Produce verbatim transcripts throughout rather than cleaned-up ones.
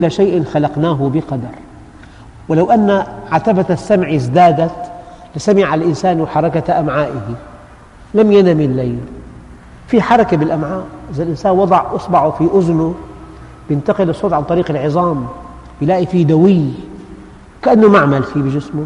كل شيء خلقناه بقدر. ولو أن عتبة السمع ازدادت لسمع الإنسان حركة أمعائه، لم ينم الليل. في حركة بالأمعاء، إذا الإنسان وضع إصبعه في أذنه ينتقل الصوت عن طريق العظام، يلاقي فيه دوي كأنه معمل فيه بجسمه.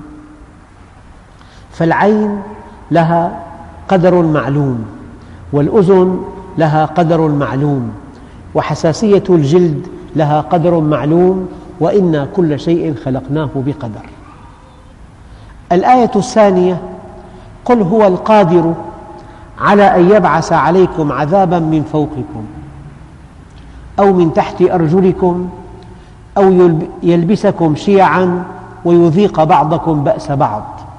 فالعين لها قدر معلوم، والأذن لها قدر معلوم، وحساسية الجلد لها قدر معلوم، وإنا كل شيء خلقناه بقدر. الآية الثانية: قل هو القادر على أن يبعث عليكم عذابا من فوقكم أو من تحت أرجلكم أو يلبسكم شيعا ويذيق بعضكم بأس بعض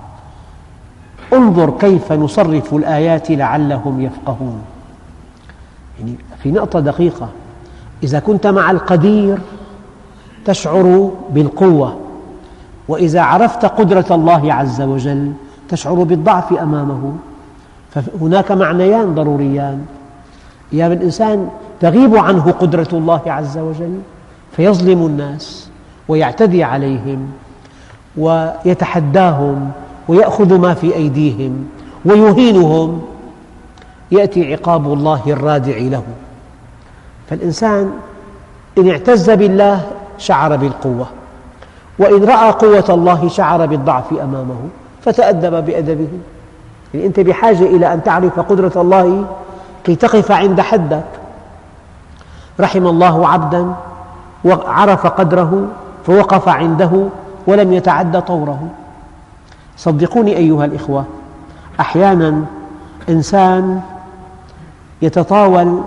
انظر كيف نصرف الآيات لعلهم يفقهون. يعني في نقطة دقيقة، إذا كنت مع القدير تشعر بالقوة، وإذا عرفت قدرة الله عز وجل تشعر بالضعف أمامه. فهناك معنيان ضروريان: يا من الإنسان تغيب عنه قدرة الله عز وجل فيظلم الناس ويعتدي عليهم ويتحداهم ويأخذ ما في أيديهم ويهينهم، يأتي عقاب الله الرادع له. فالإنسان إن اعتز بالله شعر بالقوة، وإن رأى قوة الله شعر بالضعف أمامه فتأدب بأدبه. يعني أنت بحاجة إلى أن تعرف قدرة الله كي تقف عند حدك. رحم الله عبدا وعرف قدره فوقف عنده ولم يتعدى طوره. صدقوني أيها الإخوة، أحيانا إنسان يتطاول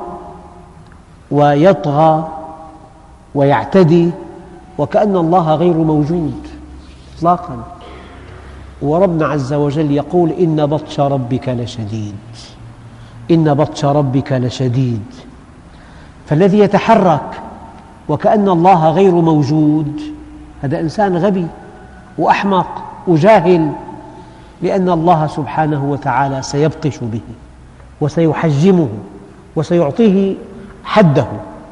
ويطغى ويعتدي وكأن الله غير موجود إطلاقا، وربنا عز وجل يقول: إن بطش ربك لشديد، إن بطش ربك لشديد. فالذي يتحرك وكأن الله غير موجود هذا إنسان غبي وأحمق وجاهل، لأن الله سبحانه وتعالى سيبطش به وسيحجمه وسيعطيه حده.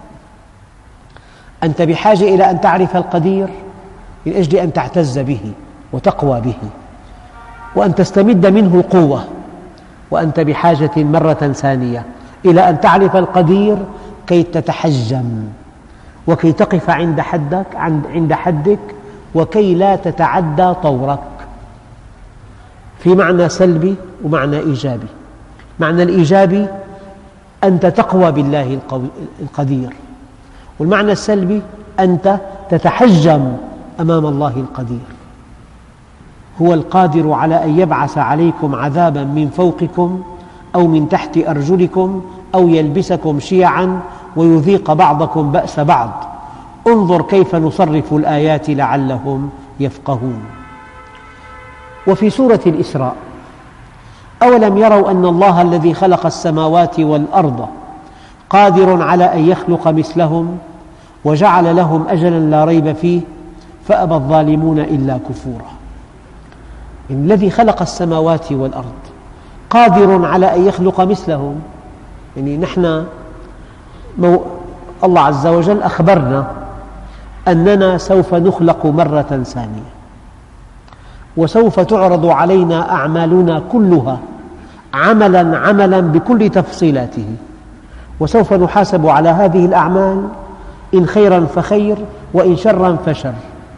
أنت بحاجة إلى أن تعرف القدير من أجل أن تعتز به وتقوى به وأن تستمد منه قوة، وأنت بحاجة مرة ثانية إلى أن تعرف القدير كي تتحجم وكي تقف عند حدك عند حدك وكي لا تتعدى طورك. في معنى سلبي ومعنى إيجابي. معنى الإيجابي أنت تقوى بالله القدير، والمعنى السلبي أنت تتحجم أمام الله القدير. هو القادر على أن يبعث عليكم عذابا من فوقكم أو من تحت أرجلكم أو يلبسكم شيعا ويذيق بعضكم بأس بعض انظر كيف نصرف الآيات لعلهم يفقهون. وفي سورة الإسراء: أولم يروا أن الله الذي خلق السماوات والأرض قادر على أن يخلق مثلهم وجعل لهم أجلا لا ريب فيه فأبى الظالمون إلا كفورا. يعني الذي خلق السماوات والأرض قادر على أن يخلق مثلهم. يعني نحن مو... الله عز وجل أخبرنا أننا سوف نخلق مرة ثانية، وسوف تعرض علينا أعمالنا كلها عملا عملا بكل تفصيلاته، وسوف نحاسب على هذه الأعمال إن خيرا فخير وإن شرا فشر.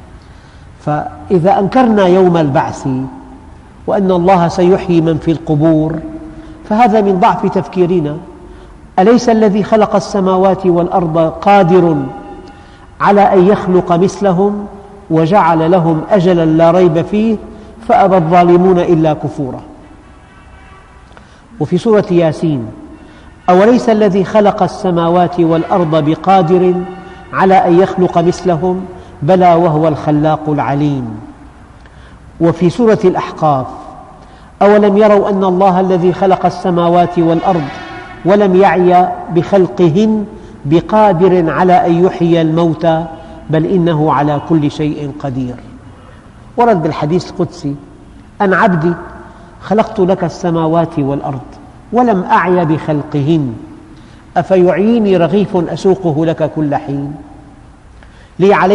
فإذا أنكرنا يوم البعث وأن الله سيحيي من في القبور فهذا من ضعف تفكيرنا. أليس الذي خلق السماوات والأرض قادر على أن يخلق مثلهم وجعل لهم أجلا لا ريب فيه فأبى الظالمون إلا كفورا. وفي سورة ياسين: أوليس الذي خلق السماوات والأرض بقادر على أن يخلق مثلهم بلى وهو الخلاق العليم. وفي سورة الأحقاف: أولم يروا أن الله الذي خلق السماوات والأرض ولم يعي بخلقهن بقادر على أن يحيي الموتى بل إنه على كل شيء قدير. ورد بالحديث القدسي: أن عبدي خلقت لك السماوات والأرض ولم أعي بخلقهن أفيعيني رغيف أسوقه لك كل حين لي علي